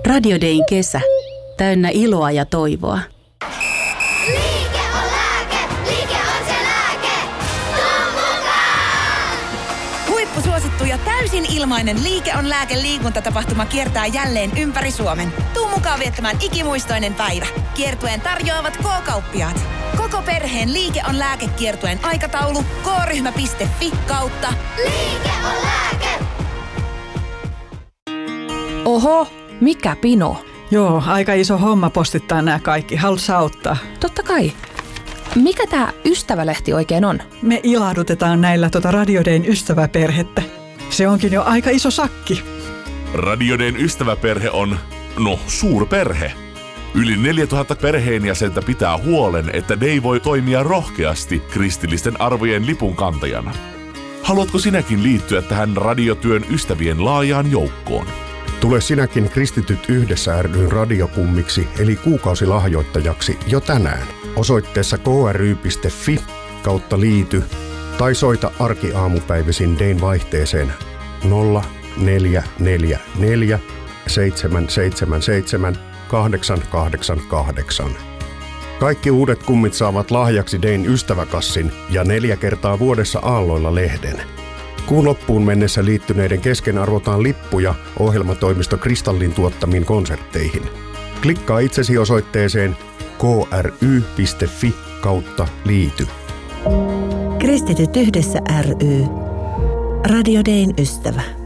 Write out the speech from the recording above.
Radio Dayn kesä. Täynnä iloa ja toivoa. Liike on lääke, liike on se lääke. Tuu mukaan! Huippusuosittu ja täysin ilmainen Liike on lääke -liikuntatapahtuma kiertää jälleen ympäri Suomen. Tuu mukaan viettämään ikimuistoinen päivä. Kiertueen tarjoavat K-kauppiaat. Koko perheen Liike on lääke -kiertueen aikataulu k-ryhmä.fi/. Liike on lääke! Oho, mikä pino? Joo, aika iso homma postittaa nämä kaikki. Haluatko auttaa? Totta kai. Mikä tää ystävälehti oikein on? Me ilahdutetaan näillä Radio Dayn ystäväperhettä. Se onkin jo aika iso sakki. Radio Dayn ystäväperhe on, suurperhe. Yli 4000 perheenjäsentä pitää huolen, että Day voi toimia rohkeasti kristillisten arvojen lipunkantajana. Haluatko sinäkin liittyä tähän radiotyön ystävien laajaan joukkoon? Tule sinäkin Kristityt yhdessä ry:n radiokummiksi eli kuukausilahjoittajaksi jo tänään osoitteessa kry.fi/liity tai soita arkiaamupäivisin Dayn vaihteeseen 0444 777 888. Kaikki uudet kummit saavat lahjaksi Dayn ystäväkassin ja 4 kertaa vuodessa aalloilla -lehden. Kuun loppuun mennessä liittyneiden kesken arvotaan lippuja ohjelmatoimisto Kristallin tuottamiin konsertteihin. Klikkaa itsesi osoitteeseen kry.fi/liity. Kristityt yhdessä ry. Radio Dayn ystävä.